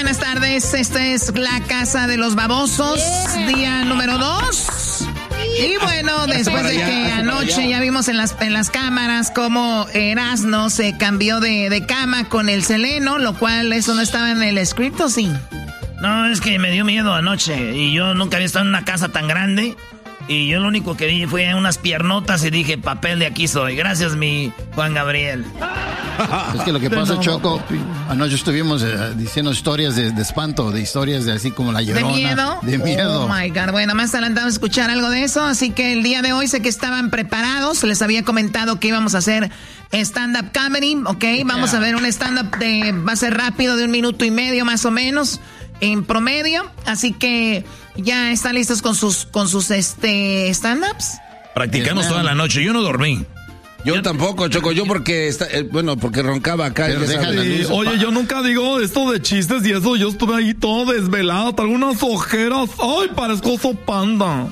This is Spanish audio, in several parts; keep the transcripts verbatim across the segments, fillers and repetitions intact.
buenas tardes. Esta es la Casa de los Babosos, yeah. Día número dos. Y bueno, después de que anoche ya vimos en las, en las cámaras cómo Erasmo se cambió de, de cama con el Seleno, lo cual eso no estaba en el script, ¿o sí? No, es que me dio miedo anoche y yo nunca había estado en una casa tan grande. Y yo lo único que vi fue unas piernotas y dije, papel de aquí soy. Gracias, mi Juan Gabriel. Es que lo que pasa, Choco, anoche estuvimos eh, diciendo historias de, de espanto, de historias de así como la Llorona. ¿De miedo? De miedo. Oh, my God. Bueno, más adelante vamos a escuchar algo de eso. Así que el día de hoy sé que estaban preparados. Les había comentado que íbamos a hacer stand-up comedy, ¿ok? Vamos yeah. a ver un stand-up de, va a ser rápido, de un minuto y medio más o menos, en promedio. Así que ya están listos con sus, con sus este, stand-ups. Practicamos toda la noche. Yo no dormí. Yo, yo tampoco, Choco, yo porque, está, eh, bueno, porque roncaba acá. Y sí, oye, yo nunca digo esto de chistes y eso, yo estuve ahí todo desvelado, traigo unas ojeras, ay, parezco oso panda.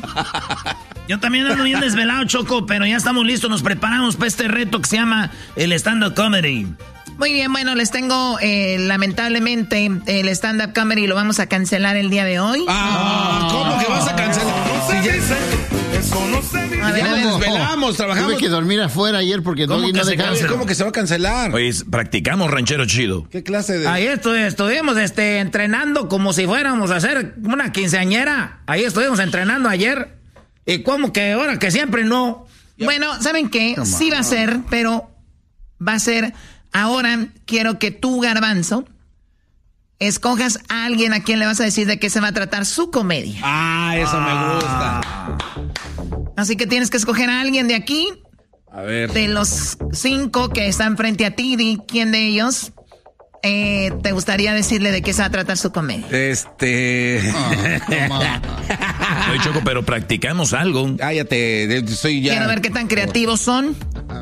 Yo también ando bien desvelado, Choco, pero ya estamos listos, nos preparamos para este reto que se llama el stand-up comedy. Muy bien, bueno, les tengo, eh, lamentablemente, el stand-up comedy lo vamos a cancelar el día de hoy. Ah, ¿cómo que vas a cancelar? No se dice. Eso no se dice. A ver, a ver. Desvelamos, trabajamos. Tuve que dormir afuera ayer porque no, no dejaron. ¿Cómo que se va a cancelar? Oye, practicamos ranchero chido. ¿Qué clase de...? Ahí estu- estuvimos este, entrenando como si fuéramos a hacer una quinceañera. Ahí estuvimos entrenando ayer. Y como que ahora que siempre no. Bueno, ¿saben qué? Sí va a ser, pero va a ser... Ahora quiero que tú, Garbanzo, escojas a alguien a quien le vas a decir de qué se va a tratar su comedia. Ah, eso ah. me gusta. Así que tienes que escoger a alguien de aquí. A ver. De los cinco que están frente a ti, di quién de ellos eh, te gustaría decirle de qué se va a tratar su comedia. Este... Oh, Oye, Choco, pero practicamos algo. Cállate, soy ya... Quiero ver qué tan creativos son.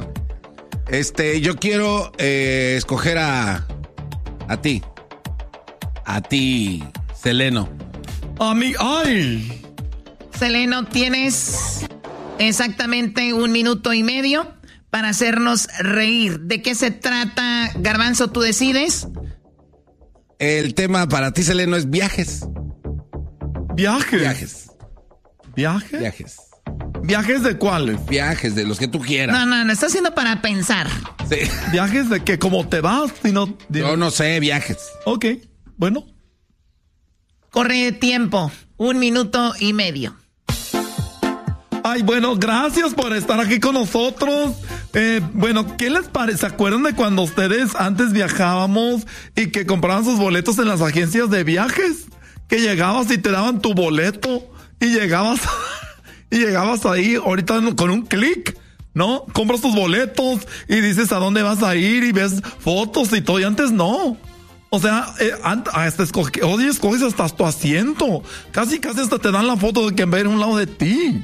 Este, yo quiero eh, escoger a... A ti. A ti, Seleno. A mí, ¡ay! Seleno, tienes exactamente un minuto y medio para hacernos reír. ¿De qué se trata, Garbanzo, tú decides? El tema para ti, Seleno, es viajes. ¿Viajes? Viajes. ¿Viajes? Viajes. ¿Viajes de cuáles? Viajes, de los que tú quieras. No, no, no, está haciendo para pensar. Sí. ¿Viajes de que cómo te vas? Si no, Yo no sé, viajes. Ok, bueno. Corre tiempo, un minuto y medio. Ay, bueno, gracias por estar aquí con nosotros. Eh, bueno, ¿qué les parece? ¿Se acuerdan de cuando ustedes antes viajábamos y que compraban sus boletos en las agencias de viajes? Que llegabas y te daban tu boleto y llegabas... Y llegabas ahí, ahorita con un clic, ¿no? Compras tus boletos y dices a dónde vas a ir y ves fotos y todo. Y antes no. O sea, eh, hasta escoge, oye, escoges hasta tu asiento. Casi, casi hasta te dan la foto de quien va a ir a un lado de ti.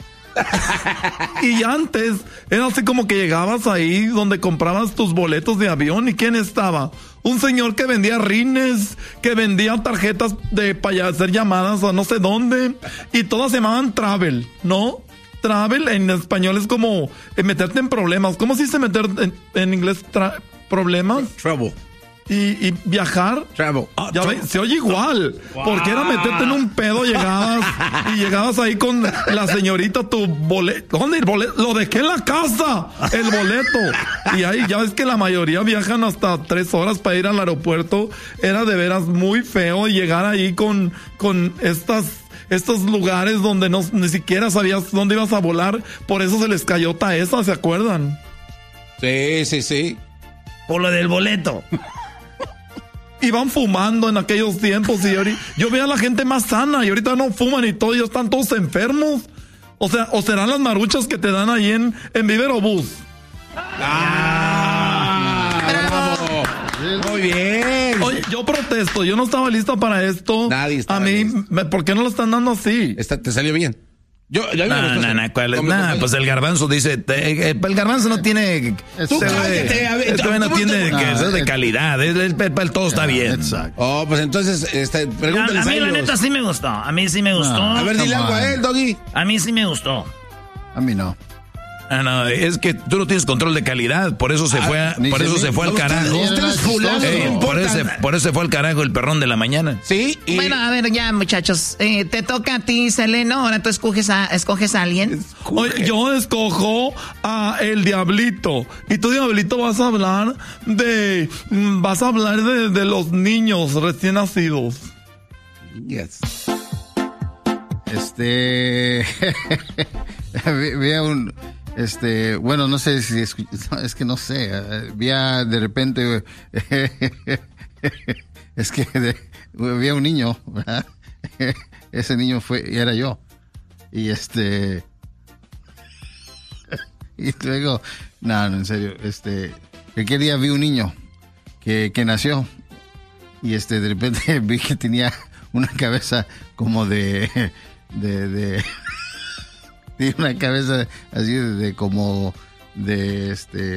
Y antes era así como que llegabas ahí donde comprabas tus boletos de avión. ¿Y quién estaba? Un señor que vendía rines, que vendía tarjetas de para hacer llamadas a no sé dónde. Y todas se llamaban Travel, ¿no? Travel en español es como meterte en problemas. ¿Cómo se dice meter en, en inglés tra- problemas? Trouble. Y, y viajar. Travel. Ya ves, se oye igual. Wow. Porque era meterte en un pedo, llegabas y llegabas ahí con la señorita, tu boleto. ¿Dónde el boleto? Lo dejé en la casa, el boleto. Y ahí ya ves que la mayoría viajan hasta tres horas para ir al aeropuerto. Era de veras muy feo llegar ahí con, con estas, estos lugares donde no, ni siquiera sabías dónde ibas a volar. Por eso se les cayó Taesa, ¿se acuerdan? Sí, sí, sí. Por lo del boleto. Iban fumando en aquellos tiempos y ahorita, yo veía a la gente más sana y ahorita no fuman y todo, ellos están todos enfermos. O sea, o serán las maruchas que te dan ahí en, en Viverobús. ¡Ah! ¡Bravo! Muy bien. Oye, yo protesto, yo no estaba lista para esto. Nadie está. A mí, listo. ¿por qué no lo están dando así? Está, ¿te salió bien? Yo, yo no, no, no, ¿cuál es? Nah, pues el Garbanzo dice, te, el Garbanzo no tiene, tú cállate, a ver, este no tiene que ser de calidad, el, el, el, el todo está bien. Exacto. Oh, pues entonces, este, pregúntale a, a mí a la neta sí me gustó, a mí sí me gustó. No, a ver, dile algo a él, Doggy. A mí sí me gustó. A mí no. Ah, no, es que tú no tienes control de calidad, por eso se ah, fue, a, por eso se fue al carajo. Ustedes fulanos, Ey, no por, eso, por eso se fue al carajo el perrón de la mañana. Sí. Y... Bueno, a ver, ya, muchachos, eh, te toca a ti, Seleno. Ahora tú escoges a, escoges a alguien. Oye, yo escojo a el Diablito. Y tú, Diablito, vas a hablar de, vas a hablar de, de los niños recién nacidos. Yes. Este, vi a un, este, bueno, no sé si es, es que no sé, vi a, de repente, es que de, vi a un niño, ¿verdad? Ese niño fue, y era yo, y este, y luego, no, no, en serio, este, aquel día vi un niño que, que nació, y este, de repente vi que tenía una cabeza como de, de, de, tiene una cabeza así de, de como de este,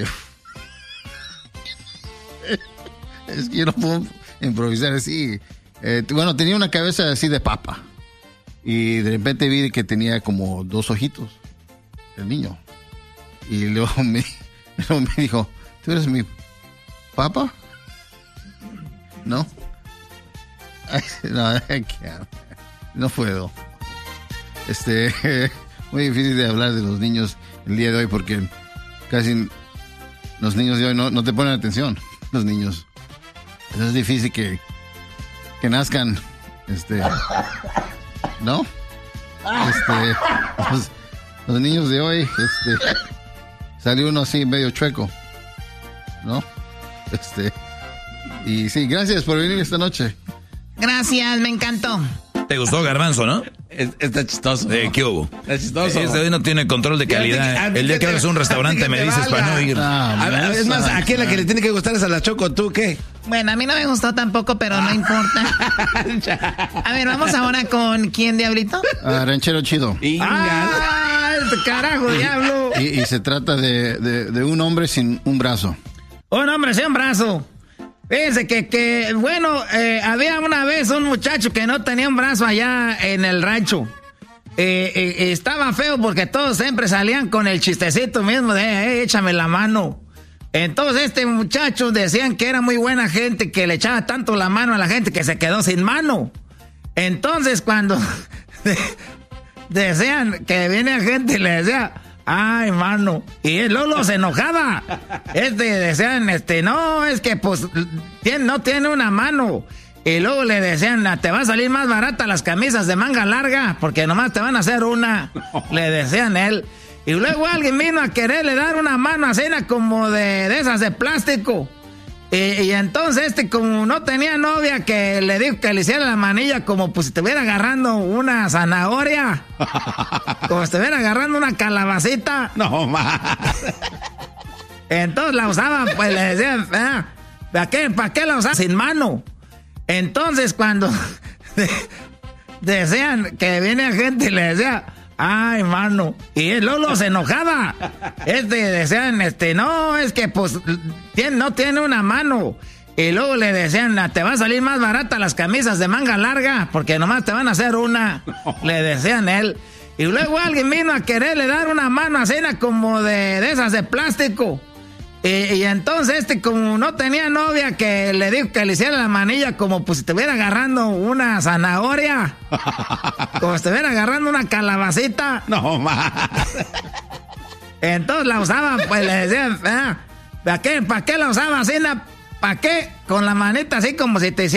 es que yo no puedo improvisar así, eh, bueno, tenía una cabeza así de papa, y de repente vi que tenía como dos ojitos, el niño, y luego me, luego me dijo, ¿tú eres mi papa? ¿No? No, no puedo. Este, muy difícil de hablar de los niños el día de hoy porque casi los niños de hoy no, no te ponen atención, los niños. Es difícil que, que nazcan, este, ¿no? Este, los, los niños de hoy, este, salió uno así medio chueco, ¿no? Este, y sí, gracias por venir esta noche. Gracias, me encantó. ¿Te gustó, Garbanzo, no? Es, está chistoso. Eh, ¿Qué hubo? Está chistoso. Este hoy no tiene control de calidad. El día que abres un restaurante me dices para no ir. Ah, a ver, es más, aquí la que le tiene que gustar es a la Choco, ¿tú qué? Bueno, a mí no me gustó tampoco, pero no importa. A ver, vamos ahora con ¿quién, Diablito? Uh, ranchero Chido. ¡Ah! ¡Carajo, diablo! Y, y se trata de, de, de un hombre sin un brazo. Un hombre sin un brazo. Fíjense que, que bueno, eh, había una vez un muchacho que no tenía un brazo allá en el rancho. Eh, eh, estaba feo porque todos siempre salían con el chistecito mismo de, eh, échame la mano. Entonces este muchacho decían que era muy buena gente, que le echaba tanto la mano a la gente que se quedó sin mano. Entonces cuando decían que viene gente y le decía, ay, mano, y el Lolo se enojaba. Este, decían, este, no, es que pues tiene, no tiene una mano. Y luego le decían, te va a salir más barata las camisas de manga larga, porque nomás te van a hacer una. Le decían él. Y luego alguien vino a quererle dar una mano así como de, de esas de plástico. Y, y entonces este, como no tenía novia, que le dijo que le hiciera la manilla como pues si estuviera agarrando una zanahoria. Como si estuviera agarrando una calabacita. No más. Entonces la usaban, pues le decían, ah, ¿para qué, ¿para qué la usaban sin mano? Entonces cuando decían que viene gente y le decía, ay, mano, y el Lolo se enojaba. Este, decían, este, no, es que pues tiene, no tiene una mano. Y luego le decían, te va a salir más barata las camisas de manga larga, porque nomás te van a hacer una. Le decían él. Y luego alguien vino a quererle dar una mano así como de, de esas de plástico. Y, y entonces este, como no tenía novia, que le dijo que le hiciera la manilla como pues si estuviera agarrando una zanahoria. Como si estuviera agarrando una calabacita. No más. Entonces la usaban, pues le decían, ah, ¿para qué, ¿para qué la usaba así? ¿Para qué? Con la manita así como si te hiciera